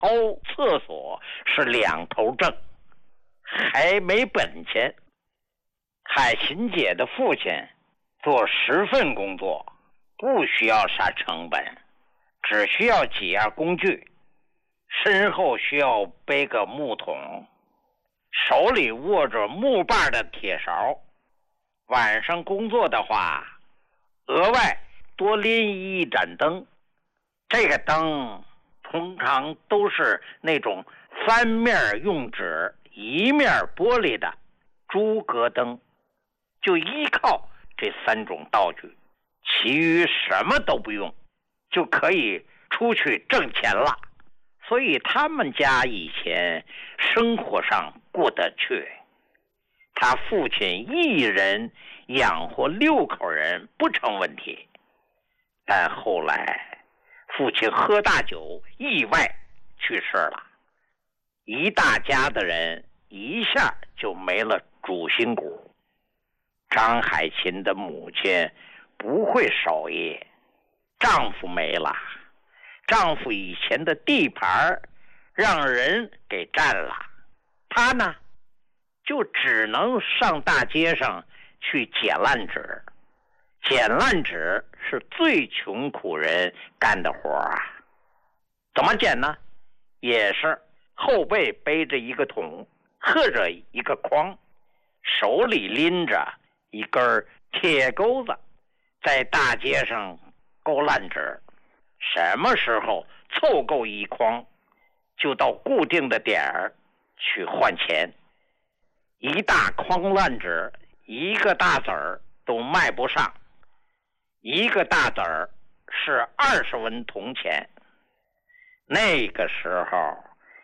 掏厕所是两头挣，还没本钱。海琴姐的父亲做10份工作，不需要啥成本，只需要几样工具，身后需要背个木桶，手里握着木把的铁勺。晚上工作的话，额外多拎一盏灯，这个灯通常都是那种3面用纸1面玻璃的诸葛灯，就依靠这3种道具，其余什么都不用，就可以出去挣钱了。所以他们家以前生活上过得去，他父亲一人养活6口人不成问题。但后来父亲喝大酒意外去世了，一大家的人一下就没了主心骨。张海琴的母亲不会手艺，丈夫没了，丈夫以前的地盘让人给占了，她呢就只能上大街上去捡烂纸。捡烂纸是最穷苦人干的活啊。怎么捡呢？也是后背背着一个桶，喝着一个筐，手里拎着一根铁钩子，在大街上勾烂纸。什么时候凑够一筐，就到固定的点儿去换钱。一大筐烂纸，一个大子儿都卖不上，一个大子儿是20文铜钱。那个时候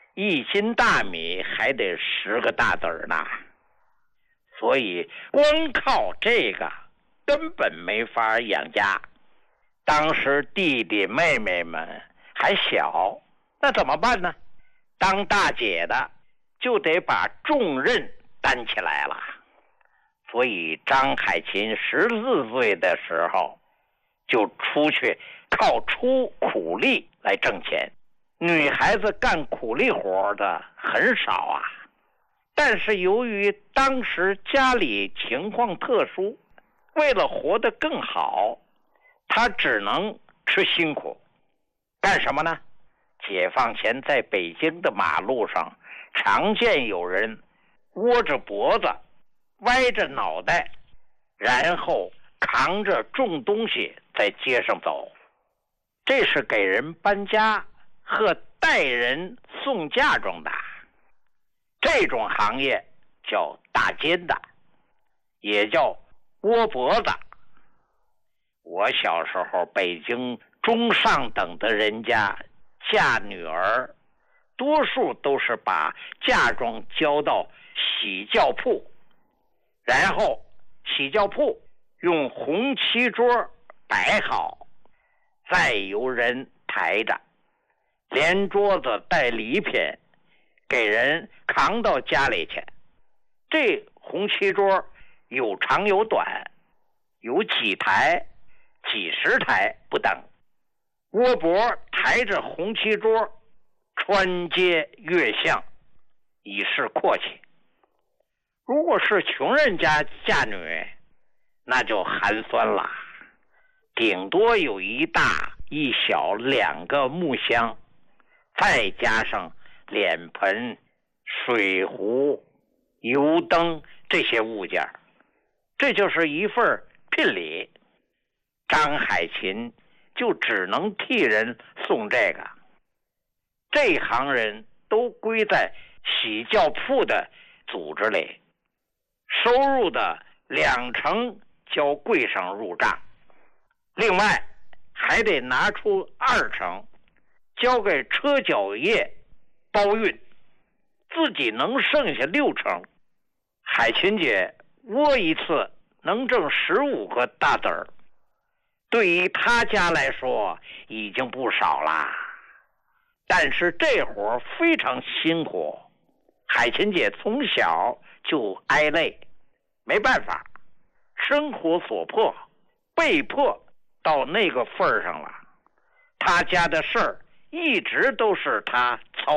1斤大米还得10个大子儿呢，所以光靠这个根本没法养家。当时弟弟妹妹们还小，那怎么办呢？当大姐的就得把重任担起来了。所以张海琴14岁的时候就出去靠出苦力来挣钱。女孩子干苦力活的很少啊，但是由于当时家里情况特殊，为了活得更好，她只能吃辛苦。干什么呢？解放前在北京的马路上常见有人窝着脖子歪着脑袋，然后扛着重东西在街上走，这是给人搬家和带人送嫁妆的。这种行业叫大肩的，也叫窝脖子。我小时候北京中上等的人家嫁女儿，多数都是把嫁妆交到洗轿铺，然后洗轿铺用红漆桌摆好，再由人抬着，连桌子带礼品给人扛到家里去。这红漆桌有长有短，有几台几十台不等。窝脖抬着红漆桌穿街越巷，以示阔气。如果是穷人家嫁女，那就寒酸了，顶多有一大一小2个木箱，再加上脸盆、水壶、油灯这些物件，这就是一份聘礼。张海琴就只能替人送这个。这行人都归在洗轿铺的组织里，收入的20%交柜上入账，另外还得拿出20%交给车脚业包运，自己能剩下60%。海琴姐窝一次能挣15个大子儿，对于他家来说已经不少啦。但是这活非常辛苦，海琴姐从小就挨累，没办法，生活所迫，被迫到那个份儿上了。他家的事儿一直都是他操